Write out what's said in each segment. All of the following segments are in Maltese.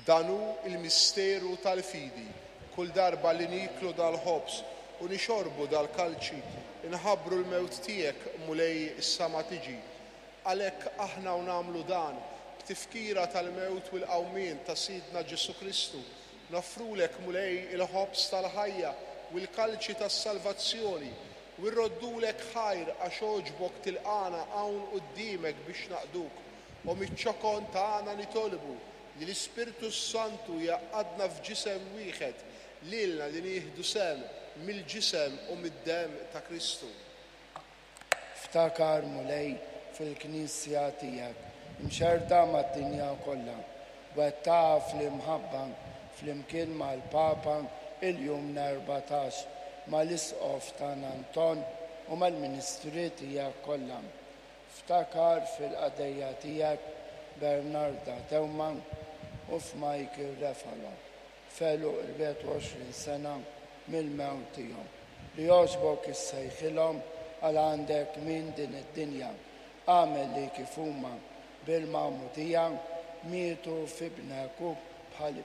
Danu il-misteru tal-fidi, kull darba li niklu dal-ħobs u nixorbu dal-kalċi, inħabbru l-mewt tiegħek mulej is-sama tiġi. Għalhekk aħna nagħmlu dan b'tifkira tal-mewt u l-qawmien ta' Sidna Ġesu Kristu, nofrulek mulej il-ħobs tal-ħajja u l-kalċi tas-salvazzjoni u nroddulek ħajr għax oġbok tilqana hawn quddiemek biex naqduk u miċ-ċokon tagħna nitolbu li l-Ispirtu Santu jaqadna f'ġisem wieħed lilna li nieħdu sem mill-ġisem u mid-dem ta' Kristu. Ftakar mulej fil-Knisja tiegħek imxerda mad-dinja kollha wettaha fl-imħabba flimkien mal-Papa il-jum 14 mal-Isqof ta' Anton u mal-Ministri tiegħek kollha. Ftakar fil-qadejja tiegħek Bernarda Tewman u f'Michael Refalo felu 24 sena mill-mewt tiegħu li jogħġbok issejħilhom għal għandek minn din id-dinja għamel li kif huma bil-magħmudija mietu f'ibnek u bħal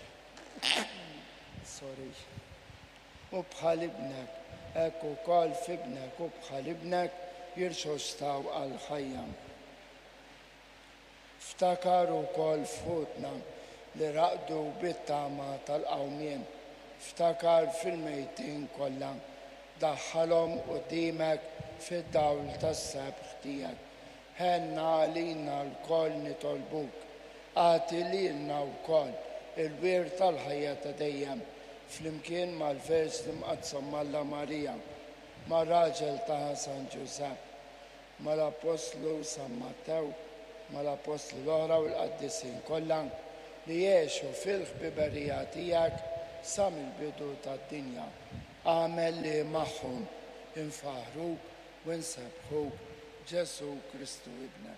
ibnek hekk ukoll f'ibnek u bħal ibnek jirxostaw għal ħajja. Ftakar ukoll futna li raqdu bit-tama tal-qawmien. Ftakar fil-mejtin kollha daħħalhom qudiemek fid-dawl tas-sebħ tiegħek. Ħenna għalina l-koll nitolbuk. Għati lilna wkoll il-wir tal-ħajja ta' dejjem flimkien mal-vers li mqassam Malla Marija, mar-raġel ta' San Ġusepp, mal-Apostlu San Mattew, mal-Apostlu l-oħra u l-qaddisin kollha li jgħixu fil-ħbiberija tiegħek sa mill-bidu tad-dinja. Għamel li magħhom infaħruk u nsebħuk Ġesu Kristu ibnek.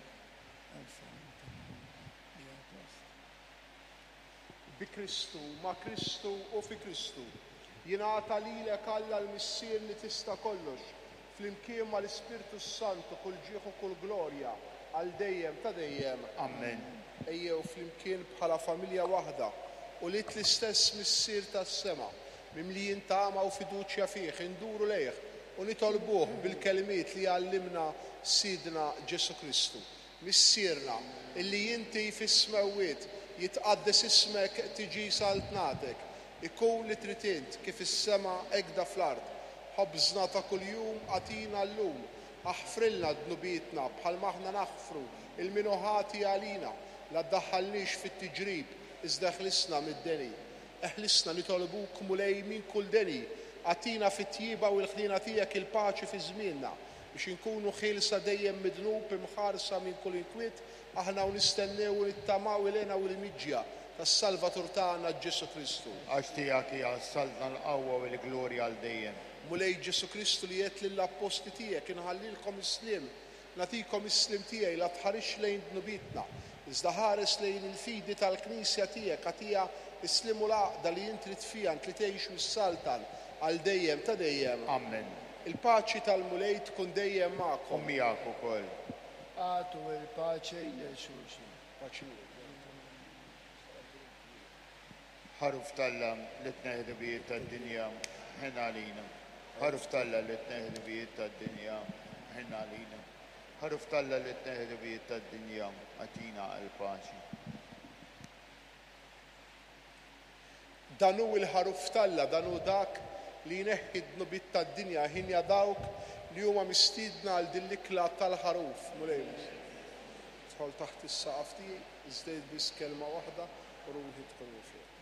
Bi Kristu, ma' Kristu u fi Kristu, jingħata lilek Alla l-missier li tista' kollox, flimkien mal-Ispirtu Santu kull ġieħ u kull glorja għal dejjem ta' dejjem. Amen. Ejjew flimkien bħala familja waħda u li l-istess missier tas-sema mimlijin tama u fiduċja fih induru lejh u nitolbuh bil-kelmiet li għallimna Sidna Ġesu Kristu. Missierna illi inti fis-smewwiet jitqaddes ismek tiġi saltnatek, ikun li trid int kif is-sema hekk fl-ard. Ħobżna ta' kuljum għatina llum, aħfrilna dnubietna bħal aħna naħfru il-minuħati għalina la ddaħħalniex fit-tiġrib iżda ħlisna mid-deni. Eħlisna nitolbuk mulej minn kull deni, għatina fit-tjiba u l-ħlina tiegħek il-paċi fi żmienna biex inkunu ħielsa dejjem midnub imħarsa minn kull inkwiet aħna u nistennew u nittamaw ilena u l-miġja tas-Salvatur tagħna Ġesu Kristu. Għax tiegħek hija saltna l-qawwa u l-glorja għal dejjem. Mulej Ġesu Kristu li jgħid lill-apposti tiegħek inħallilkom islim, nagħtikom islim tiegħi la tħarix lejn dnubietna, iżda ħares lejn il-fidi tal-Knisja tiegħek għatija islim u l-għaqda li int trid fiha int li tgħix mis-saltan għal dejjem ta' dejjem. Amen. Il-paċi tal-mulej tkun dejjem magħkom. U miegħek ukoll. Għatu il-paċi lil xulxin. Paċi. Ħaruf Talla li tneħħdu bijiet tad-dinja ħin għalina. Ħaruf Talla li tneħħdu bijiet tad-dinja ħin għalina. Ħaruf Talla li tneħħdu bijiet tad-dinja għatina l-paċi. Danu il-ħaruf Talla, danu dak li jneħħi d-nubiet tad-dinja ħinja dawk li huma mistiedna għal din l-ikla tal-ħaruf. Mulejn. Tħol taħt is-saqaf tiegħi, iżdejt biss kelma waħda u ruħi tkun fih.